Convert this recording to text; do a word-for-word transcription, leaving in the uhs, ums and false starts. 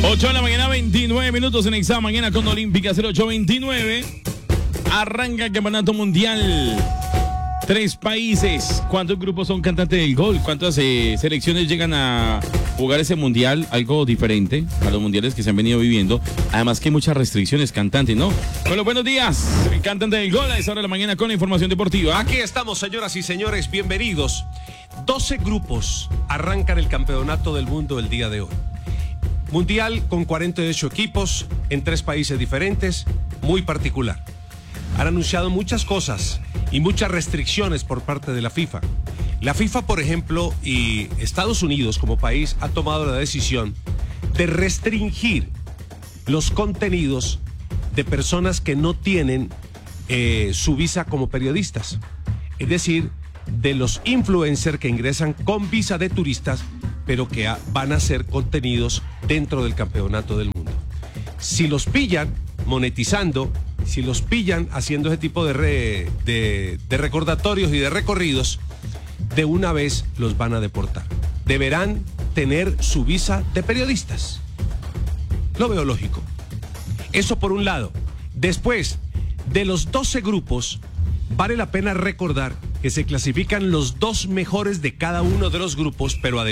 ocho de la mañana, veintinueve minutos en Exa Mañana con Olímpica cero ocho veintinueve. Arranca el campeonato mundial. Tres países. ¿Cuántos grupos son cantantes del gol? ¿Cuántas eh, selecciones llegan a jugar ese mundial? Algo diferente a los mundiales que se han venido viviendo. Además que hay muchas restricciones cantantes, ¿no? Bueno, buenos días. Cantante del gol a esa hora de la mañana con la información deportiva. Aquí estamos, señoras y señores. Bienvenidos. doce grupos arrancan el campeonato del mundo el día de hoy. Mundial con cuarenta y ocho equipos en tres países diferentes, muy particular. Han anunciado muchas cosas y muchas restricciones por parte de la FIFA. La FIFA, por ejemplo, y Estados Unidos como país ha tomado la decisión de restringir los contenidos de personas que no tienen eh, su visa como periodistas. Es decir, de los influencers que ingresan con visa de turistas, pero que van a hacer contenidos dentro del campeonato del mundo. Si los pillan monetizando, si los pillan haciendo ese tipo de, re, de, de recordatorios y de recorridos, de una vez los van a deportar. Deberán tener su visa de periodistas. Lo veo lógico. Eso por un lado. Después, de los doce grupos, vale la pena recordar que se clasifican los dos mejores de cada uno de los grupos, pero además